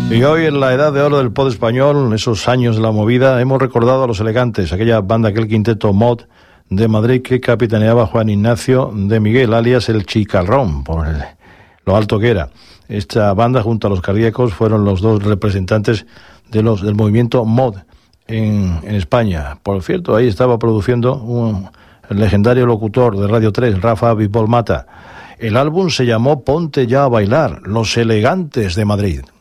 Y hoy, en la edad de oro del pop español, esos años de la movida, hemos recordado a Los Elegantes, aquella banda, aquel quinteto mod de Madrid que capitaneaba Juan Ignacio de Miguel, alias el Chicalrón, por lo alto que era. Esta banda, junto a Los Cardíacos, fueron los dos representantes del movimiento mod en España. Por cierto, ahí estaba produciendo el legendario locutor de Radio 3, Rafa Bisbal Mata. El álbum se llamó Ponte ya a bailar, Los Elegantes de Madrid.